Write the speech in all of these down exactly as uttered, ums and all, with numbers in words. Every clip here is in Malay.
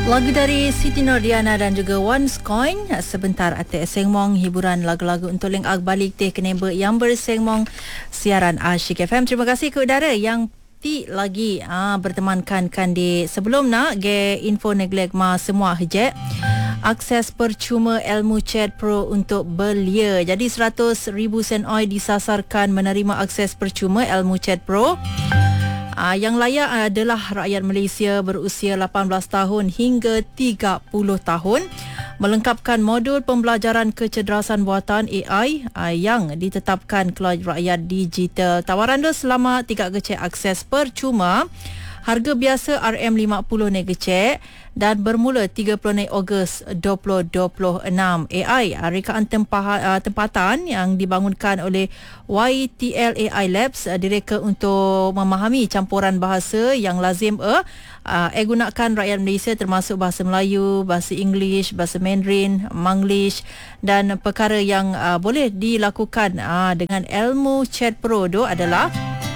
Lagu dari Siti Nordiana dan juga Once Coin. Sebentar ate sengmong hiburan lagu-lagu untuk link ag balik teh keneba yang bersengmong siaran Asyik F M. Terima kasih ke udara yang ti lagi ah, bertemankan kan di sebelum nak ge info neglek ma semua hejek. Akses percuma Ilmu Chat Pro untuk belia. Jadi seratus ribu sen oi disasarkan menerima akses percuma Ilmu Chat Pro. Uh, yang layak adalah rakyat Malaysia berusia lapan belas tahun hingga tiga puluh tahun, melengkapkan modul pembelajaran kecerdasan buatan A I uh, yang ditetapkan Keluarga Rakyat Digital. Tawaran dia selama tiga kecek akses percuma. Harga biasa R M lima puluh negecek dan bermula tiga puluh Ogos dua ribu dua puluh enam. A I, rekaan tempah, tempatan yang dibangunkan oleh Y T L A I Labs, direka untuk memahami campuran bahasa yang lazim uh, uh, gunakan rakyat Malaysia termasuk bahasa Melayu, bahasa English, bahasa Mandarin, Manglish dan perkara yang uh, boleh dilakukan uh, dengan Ilmu Chat Pro itu adalah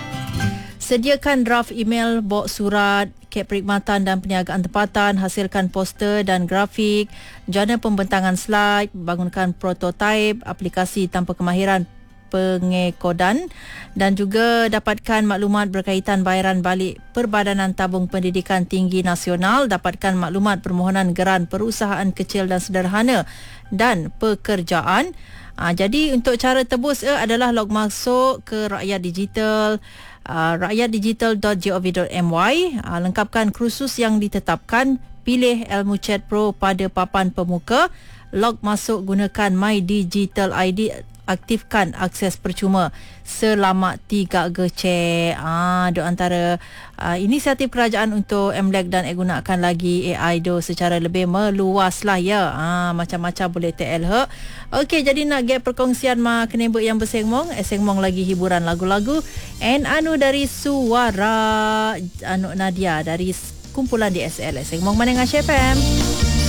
sediakan draft email, box surat, kad perkhidmatan dan perniagaan tempatan, hasilkan poster dan grafik, jana pembentangan slide, bangunkan prototipe, aplikasi tanpa kemahiran pengekodan dan juga dapatkan maklumat berkaitan bayaran balik Perbadanan Tabung Pendidikan Tinggi Nasional, dapatkan maklumat permohonan geran perusahaan kecil dan sederhana dan pekerjaan. Ha, jadi untuk cara tebus eh, adalah log masuk ke Rakyat Digital, uh, rakyat digital dot gov dot my, uh, lengkapkan kursus yang ditetapkan, pilih Ilmu Chat Pro pada papan pemuka, log masuk gunakan My Digital I D, aktifkan akses percuma selama tiga gecek. Ah, do antara uh, inisiatif kerajaan untuk M L E K dan gunakan lagi A I do secara lebih meluas lah ya. Ah, macam-macam boleh T L he. Okey, jadi nak get perkongsian ma kenebek yang bersengmong, eh, sengmong lagi hiburan lagu-lagu. And anu dari Suara anu Nadia dari kumpulan D S L. Sengmong mana dengan F M.